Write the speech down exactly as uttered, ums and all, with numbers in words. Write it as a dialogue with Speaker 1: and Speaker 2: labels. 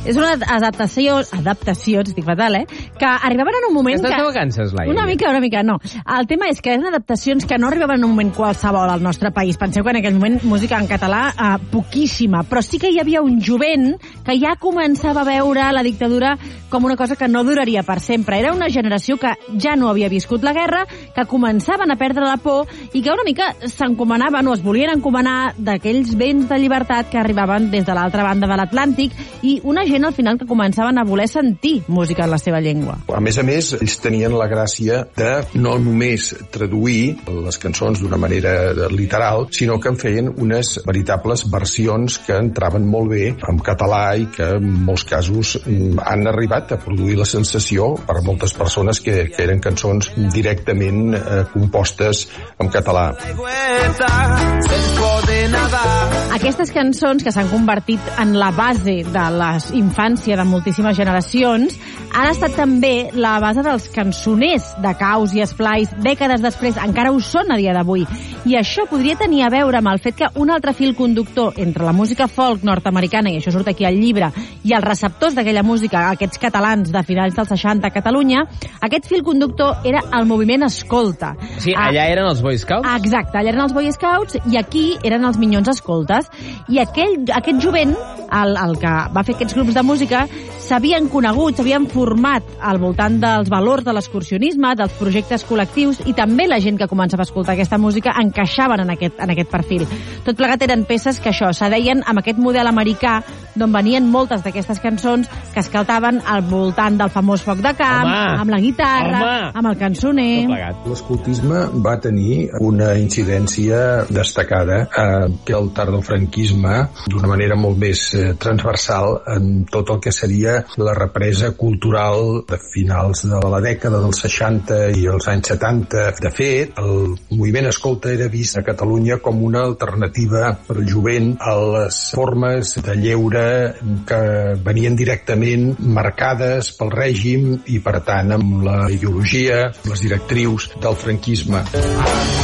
Speaker 1: És una adaptació, adaptacions, estic fatal, eh? Que arribaven en un moment
Speaker 2: Estàs
Speaker 1: que...
Speaker 2: de vacances, Laia?
Speaker 1: Una mica, una mica, no. El tema és que eren adaptacions que no arribaven en un moment qualsevol al nostre país. Penseu que en aquell moment música en català eh, poquíssima, però sí que hi havia un jovent que ja començava a veure la dictadura com una cosa que no duraria per sempre. Era una generació que ja no havia viscut la guerra, que començaven a perdre la por i que una mica s'encomanaven o es volien encomanar d'aquells vents de llibertat que arribaven des de l'altra banda de l'Atlàntic i una gent al final que començaven a voler sentir música en la seva llengua.
Speaker 3: A més a més, ells tenien la gràcia de no només traduir les cançons d'una manera literal, sinó que en feien unes veritables versions que entraven molt bé en català i que en molts casos han arribat a produir la sensació per a moltes persones que, que eren cançons directament eh, compostes en català.
Speaker 1: Aquestes cançons que s'han convertit en la base de la infància de moltíssimes generacions han estat també la base dels cançoners de caus i esplais dècades després, encara ho són a dia d'avui. I això podria tenir a veure amb el fet que un altre fil conductor entre la música folk nord-americana, i això surt aquí al llibre, i els receptors d'aquella música, aquests catalans de finals dels seixanta a Catalunya, aquest fil conductor era el moviment escolta.
Speaker 2: Sí, allà eren els Boy Scouts?
Speaker 1: Exacte, allà eren els Boy Scouts i aquí eren els Minyons Escoltes. I aquell, aquest jovent, el, el que va fer aquests grups de música, s'havien conegut, s'havien format al voltant dels valors de l'excursionisme, dels projectes col·lectius, i també la gent que començava a escoltar aquesta música encaixaven en aquest, en aquest perfil. Tot plegat eren peces que això, s'adeien amb aquest model americà d'on venien moltes d'aquestes cançons que es cantaven al voltant del famós foc de camp, home, amb la guitarra, home, amb el cançoner.
Speaker 3: L'escoltisme va tenir una incidència destacada eh, que al tardofranquisme d'una manera molt més eh, transversal en tot el que seria la represa cultural de finals de la dècada dels seixanta i els anys setanta. De fet, el moviment escolta era vist a Catalunya com una alternativa per al jovent a les formes de lleure que venien directament marcades pel règim i, per tant, amb la ideologia, les directrius del franquisme.